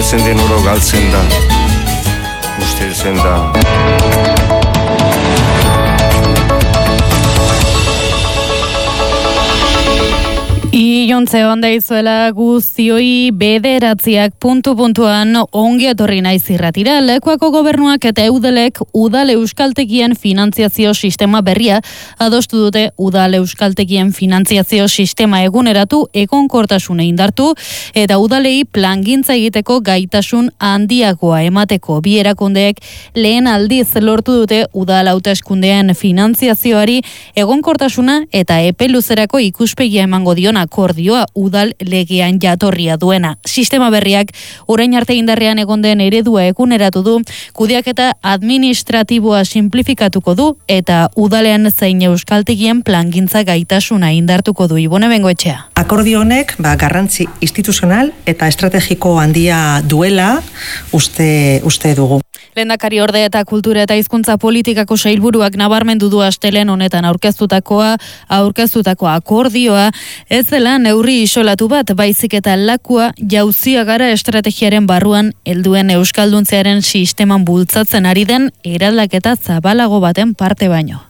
Galtzen den oro galtzen da. Usteltzen da. Iontze onda izuela guztioi bederatziak puntuan ongi etorri naiz irratira. Lekuako gobernuak eta eudelek udal euskaltegien finantziazio sistema berria adostu dute. Udal euskaltegien finantziazio sistema eguneratu, egonkortasuna indartu eta udalei plangintza egiteko gaitasun handiagoa emateko. Bi erakundeek lehen aldiz lortu dute udal hauteskundean finantziazioari egonkortasuna eta epe luzerako ikuspegia emango dion akordioa udal legean jatorria duena. Sistema berriak orain arte indarrean egon den eredua eguneratu du, kudeaketa administratiboa simplifikatuko du eta udalean zein euskaltegien plangintza gaitasuna indartuko du. Ibone Bengoetxea. Akordio honek garrantzi instituzional eta estrategiko handia duela uste dugu. Lehendakari orde eta kultura eta hizkuntza politikako sailburuak nabarmendu du astelen honetan aurkeztutako akordioa ez dela neurri isolatu bat, baizik eta lakua jauzia gara estrategiaren barruan helduen euskalduntzearen sisteman bultzatzen ari den eraldaketa zabalago baten parte baino.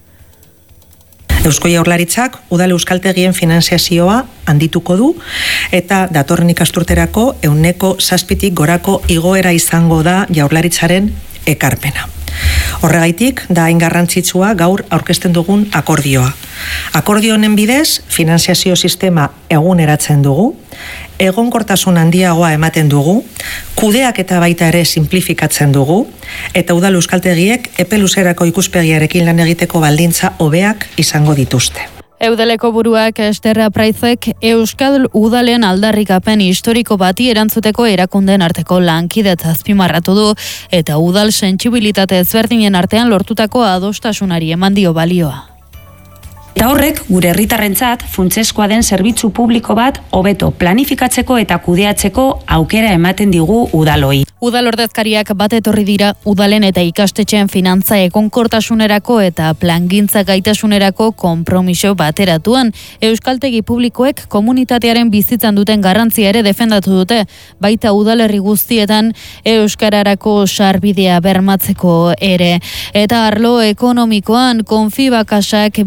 Eusko Jaurlaritzak udal euskaltegien finanziazioa handituko du eta datorren ikasturterako 7% gorako igoera izango da Jaurlaritzaren ekarpena. Horregaitik da hain garrantzitsua gaur aurkezten dugun akordioa. Akordio honen bidez, finanziazio sistema eguneratzen dugu, egonkortasun handiagoa ematen dugu, kudeak eta baita ere simplifikatzen dugu, eta udal euskaltegiek epe luzerako ikuspegiarekin lan egiteko baldintza hobeak izango dituzte. Eudeleko buruak Esterra Praizek Euskal Udalen aldarrikapen historiko bati erantzuteko erakundeen arteko lankidetza azpimarratu du eta udal sentsibilitate ezberdinen artean lortutako adostasunari eman dio balioa. Eta horrek, gure herritarrentzat funtseskoa den zerbitzu publiko bat hobeto planifikatzeko eta kudeatzeko aukera ematen digu udaloi. Udal ordezkariak bat etorri dira udalen eta ikastetxeen finantza egonkortasunerako eta plangintza gaitasunerako konpromiso bateratuan. Euskaltegi publikoek komunitatearen bizitzan duten garrantzia ere defendatu dute, baita udalerri guztietan euskararako sarbidea bermatzeko ere. Eta arlo ekonomikoan Konfibakasak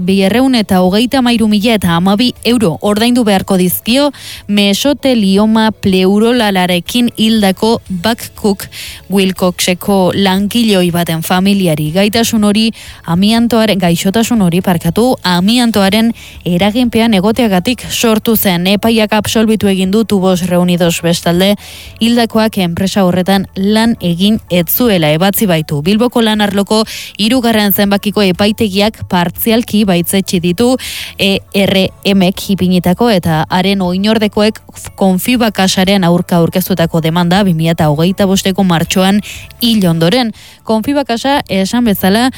233.012 euro ordaindu beharko dizkio mesotelioma pleurolalarekin hildako Cook Wilcoxeko langiloi baten familiari. Gaitasun hori gaixotasun hori amiantoaren eraginpean egoteagatik sortu zen. Epaiak absolbitu egin du Tubos Reunidos bestalde hildakoak enpresa horretan lan egin etzuela ebatzi baitu. Bilboko lan arloko 3. zenbakiko epaitegiak partzialki baitzetsi ditu ERMek ipinitako eta haren oinordekoek Konfibakasaren aurka aurkeztutako demanda 2025ko martxoan hil ondoren. Konfibakasa esan bezala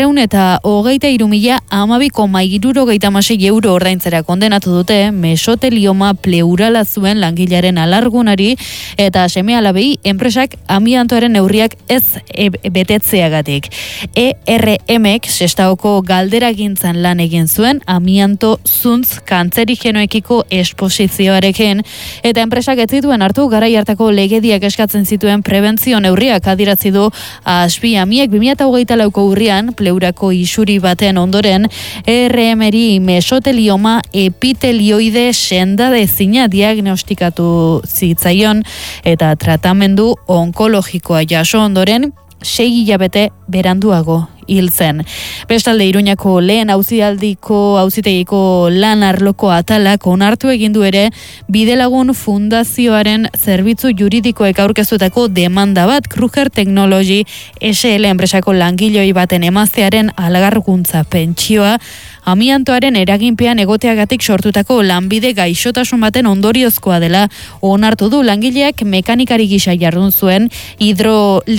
223.012,76 euro ordaintzera kondenatu dute mesotelioma pleurala zuen langilaren alargunari eta seme-alabei enpresak amiantoaren neurriak ez betetzeagatik. ERMek Sestaoko galderagintzan lan egin zuen amianto zuntz kantzerigenoekiko esposizioarekin eta enpresak ez zituen hartu garai hartako legediak eskatzen zituen prebentzio neurriak adierazi du Asbiamiek 2024ko urrian pleurako isuri baten ondoren ERMeri mesotelioma epitelioide sendadezina diagnostikatu zitzaion eta tratamendu onkologikoa jaso ondoren 6 hilabete beranduago hil zen. Bestalde Iruñako lehen auzitegiko lan arloko atalak onartu egin du ere Bidelagun Fundazioaren zerbitzu juridikoek aurkeztutako demanda bat Kruger Technology SL enpresako langiloi baten emaztearen alagarguntza pentsioa amiantoaren eraginpean egoteagatik sortutako lanbide gaixotasun baten ondoriozkoa dela onartu du. Langileak mekanikari gisa jardun zuen hidrolizadorearen